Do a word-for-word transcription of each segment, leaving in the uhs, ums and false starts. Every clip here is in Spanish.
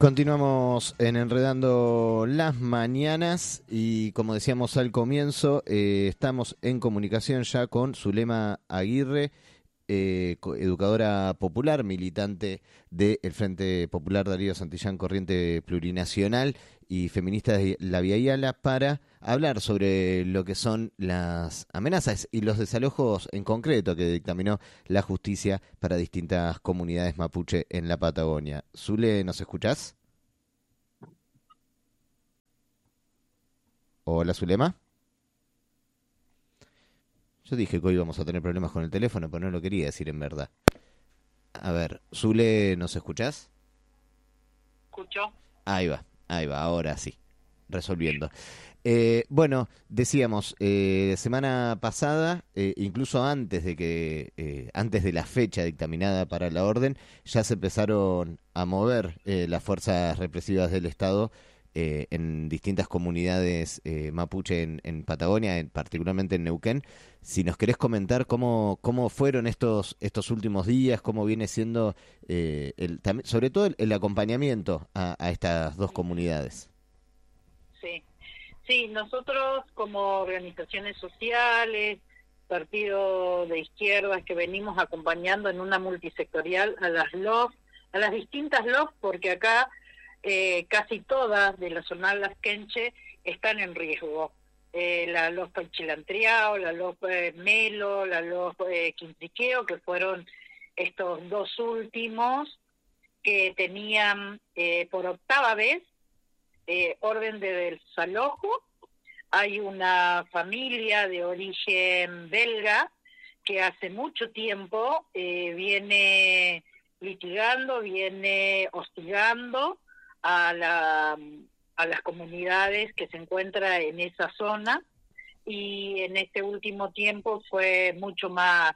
Continuamos en Enredando las Mañanas y como decíamos al comienzo, eh, estamos en comunicación ya con Zulema Aguirre, eh, educadora popular, militante del Frente Popular Darío Santillán Corriente Plurinacional y feminista de la Vía Yala, para hablar sobre lo que son las amenazas y los desalojos en concreto que dictaminó la justicia para distintas comunidades mapuche en la Patagonia. Zule, ¿nos escuchás? Hola, Zulema. Yo dije que hoy íbamos a tener problemas con el teléfono, pero no lo quería decir en verdad. A ver, Zule, ¿nos escuchás? Escucho. Ahí va, ahí va, ahora sí, resolviendo. Eh, bueno, decíamos, eh, semana pasada, eh, incluso antes de que, eh, antes de la fecha dictaminada para la orden, ya se empezaron a mover eh, las fuerzas represivas del Estado eh, en distintas comunidades eh, mapuche en, en Patagonia, en, particularmente en Neuquén. Si nos querés comentar cómo, cómo fueron estos, estos últimos días, cómo viene siendo, eh, el, tam- sobre todo el, el acompañamiento a, a estas dos comunidades. Sí, sí, nosotros como organizaciones sociales, partido de izquierdas que venimos acompañando en una multisectorial a las L O F, a las distintas L O F, porque acá eh, casi todas de la zona lasquenche están en riesgo. Eh, la L O F Chilantriao, la L O F eh, Melo, la L O F eh, Quintriqueo, que fueron estos dos últimos que tenían eh, por octava vez Eh, orden de desalojo. Hay una familia de origen belga que hace mucho tiempo eh, viene litigando, viene hostigando a, la, a las comunidades que se encuentran en esa zona, y en este último tiempo fue mucho más,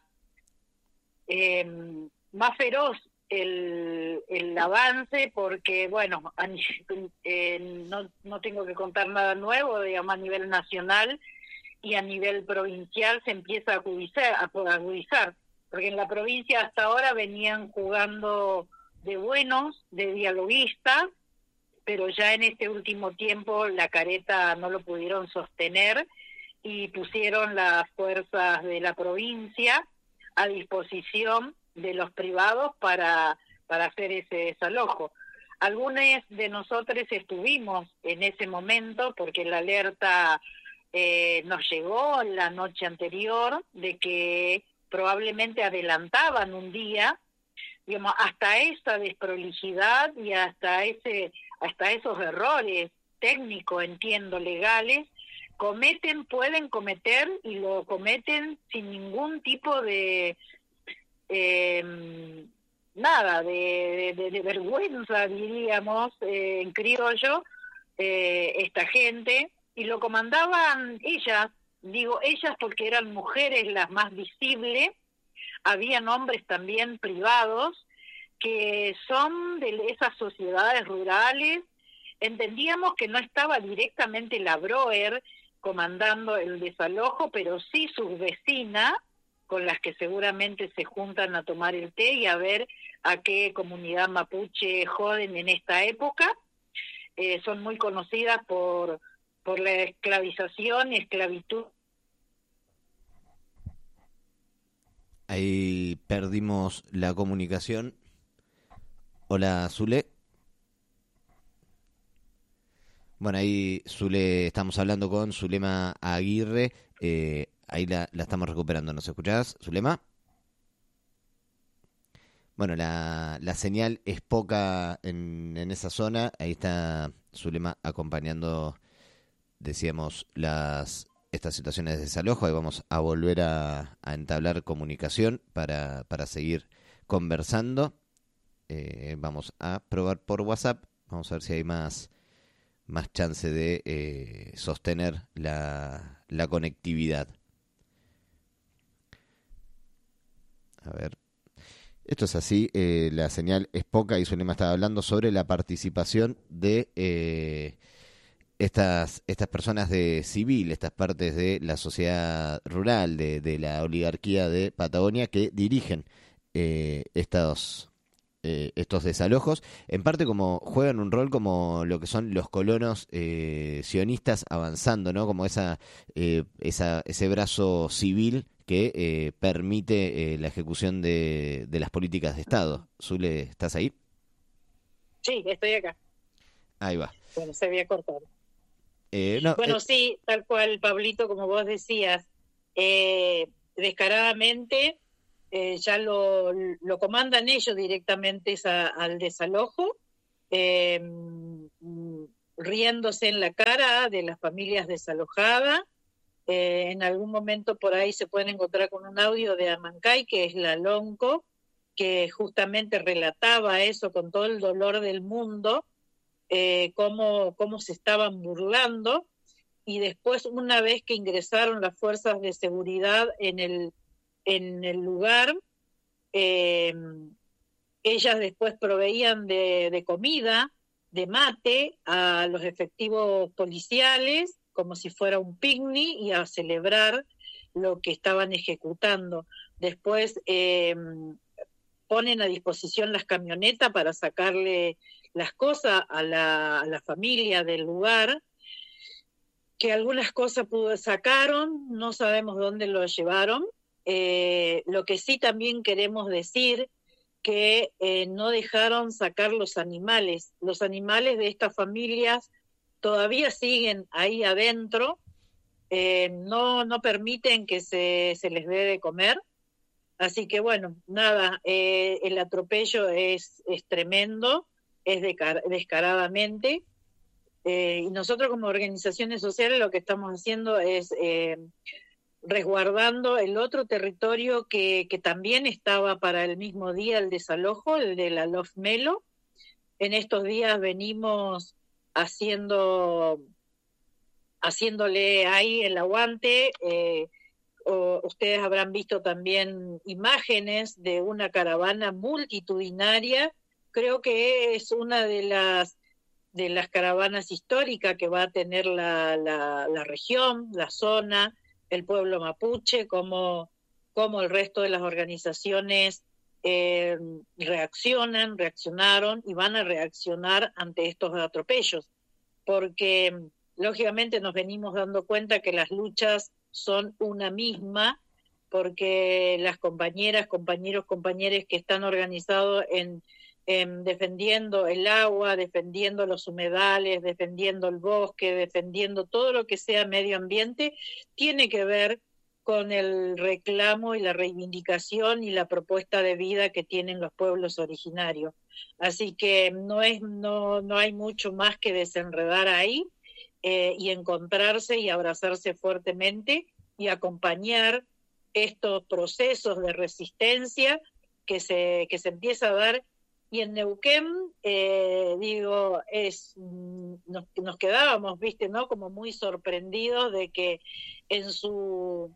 eh, más feroz El, el avance, porque bueno, a, eh, no, no tengo que contar nada nuevo, digamos, a nivel nacional y a nivel provincial se empieza a agudizar, a agudizar, porque en la provincia hasta ahora venían jugando de buenos, de dialoguistas, pero ya en este último tiempo la careta no lo pudieron sostener y pusieron las fuerzas de la provincia a disposición de los privados para, para hacer ese desalojo. Algunos de nosotros estuvimos en ese momento porque la alerta eh, nos llegó la noche anterior de que probablemente adelantaban un día, digamos, hasta esa desprolijidad y hasta ese, hasta esos errores técnicos, entiendo, legales, cometen, pueden cometer y lo cometen sin ningún tipo de Eh, nada, de, de, de vergüenza, diríamos, eh, en criollo, eh, esta gente, y lo comandaban ellas, digo ellas porque eran mujeres las más visibles, habían hombres también privados, que son de esas sociedades rurales. Entendíamos que no estaba directamente la Broer comandando el desalojo, pero sí sus vecinas, con las que seguramente se juntan a tomar el té y a ver a qué comunidad mapuche joden en esta época. Eh, son muy conocidas por, por la esclavización y esclavitud. Ahí perdimos la comunicación. Hola, Zule. Bueno, ahí Zule, estamos hablando con Zulema Aguirre. Eh, ahí la, la estamos recuperando. ¿Nos escuchás, Zulema? Bueno, la, la señal es poca en, en esa zona. Ahí está Zulema acompañando, decíamos, las estas situaciones de desalojo. Ahí vamos a volver a, a entablar comunicación para, para seguir conversando. Eh, vamos a probar por WhatsApp. Vamos a ver si hay más, más chance de eh, sostener la, la conectividad. A ver. Esto es así, eh, la señal es poca y Zulema estaba hablando sobre la participación de eh, estas, estas personas de civil, estas partes de la sociedad rural, de, de la oligarquía de Patagonia, que dirigen eh, estos, eh, estos desalojos, en parte como juegan un rol como lo que son los colonos eh, sionistas avanzando, ¿no? Como esa, eh, esa ese brazo civil que eh, permite eh, la ejecución de, de las políticas de Estado. Zule, ¿estás ahí? Sí, estoy acá. Ahí va. Bueno, se había cortado. Eh, no, Bueno, eh, sí, tal cual, Pablito, como vos decías, eh, descaradamente eh, ya lo, lo comandan ellos directamente esa, al desalojo, eh, riéndose en la cara de las familias desalojadas. Eh, en algún momento por ahí se pueden encontrar con un audio de Amancay, que es la Lonco, que justamente relataba eso con todo el dolor del mundo, eh, cómo, cómo se estaban burlando. Y después, una vez que ingresaron las fuerzas de seguridad en el, en el lugar, eh, ellas después proveían de, de comida, de mate a los efectivos policiales, como si fuera un picnic, y a celebrar lo que estaban ejecutando. Después eh, ponen a disposición las camionetas para sacarle las cosas a la, a la familia del lugar, que algunas cosas pudo, sacaron, no sabemos dónde lo llevaron. Eh, lo que sí también queremos decir que eh, no dejaron sacar los animales. Los animales de estas familias todavía siguen ahí adentro, eh, no, no permiten que se, se les dé de comer. Así que bueno, nada, eh, el atropello es, es tremendo, es decar- descaradamente. Eh, y nosotros como organizaciones sociales lo que estamos haciendo es eh, resguardando el otro territorio que, que también estaba para el mismo día el desalojo, el de la Lof Melo. En estos días venimos haciendo, haciéndole ahí el aguante. Eh, o ustedes habrán visto también imágenes de una caravana multitudinaria. Creo que es una de las de las caravanas históricas que va a tener la, la, la región, la zona, el pueblo mapuche, como, como el resto de las organizaciones eh, reaccionan, reaccionaron y van a reaccionar ante estos atropellos, porque lógicamente nos venimos dando cuenta que las luchas son una misma, porque las compañeras, compañeros, compañeras que están organizados en Eh, defendiendo el agua, defendiendo los humedales, defendiendo el bosque, defendiendo todo lo que sea medio ambiente, tiene que ver con el reclamo y la reivindicación y la propuesta de vida que tienen los pueblos originarios. Así que no es, no, no hay mucho más que desenredar ahí eh, y encontrarse y abrazarse fuertemente y acompañar estos procesos de resistencia que se, que se empieza a dar. Y en Neuquén, eh, digo, es nos, nos quedábamos, viste, ¿no? Como muy sorprendidos de que en su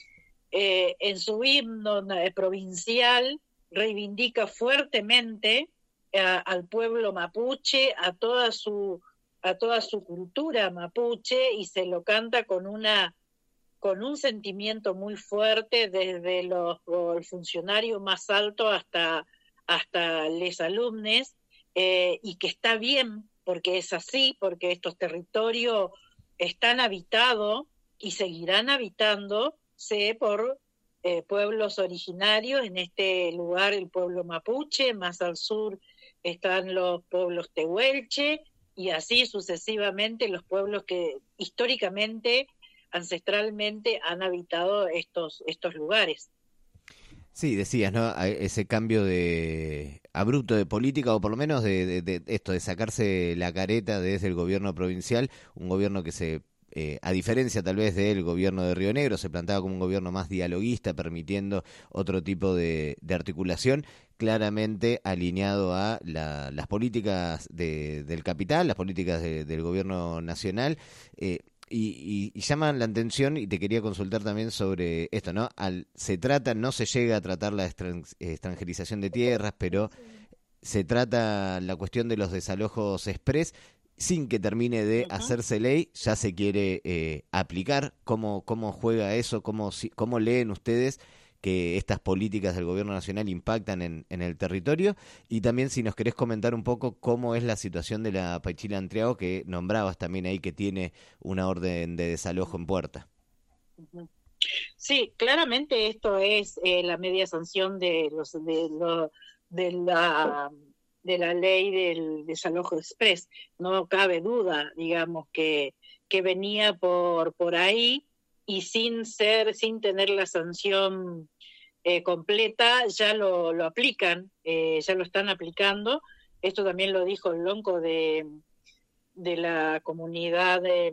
eh, en su himno eh, provincial reivindica fuertemente a, al pueblo mapuche, a toda su a toda su cultura mapuche, y se lo canta con una con un sentimiento muy fuerte desde los, el funcionario más alto hasta hasta les alumnes, eh, y que está bien, porque es así, porque estos territorios están habitados y seguirán habitándose por eh, pueblos originarios, en este lugar el pueblo mapuche, más al sur están los pueblos tehuelche, y así sucesivamente los pueblos que históricamente, ancestralmente han habitado estos, estos lugares. Sí, decías, ¿no? A- Ese cambio de abrupto de política, o por lo menos de, de- de esto, de sacarse la careta desde el gobierno provincial, un gobierno que se, eh, a diferencia tal vez del gobierno de Río Negro, se plantaba como un gobierno más dialoguista, permitiendo otro tipo de, de articulación, claramente alineado a la- las políticas de- del capital, las políticas de- del gobierno nacional. eh, Y, y, y llaman la atención, y te quería consultar también sobre esto, ¿no? Al, se trata, no se llega a tratar la extran- extranjerización de tierras, pero se trata la cuestión de los desalojos express sin que termine de Uh-huh. hacerse ley, ya se quiere eh, aplicar. ¿Cómo, cómo juega eso? ¿Cómo, si- cómo leen ustedes que estas políticas del gobierno nacional impactan en, en el territorio, y también si nos querés comentar un poco cómo es la situación de la Paichila Antriago, que nombrabas también ahí que tiene una orden de desalojo en puerta. Sí, claramente esto es eh, la media sanción de los de, lo, de la de la ley del desalojo express. No cabe duda, digamos, que, que venía por, por ahí, y sin ser, sin tener la sanción eh, completa, ya lo, lo aplican, eh, ya lo están aplicando. Esto también lo dijo el lonco de, de la comunidad de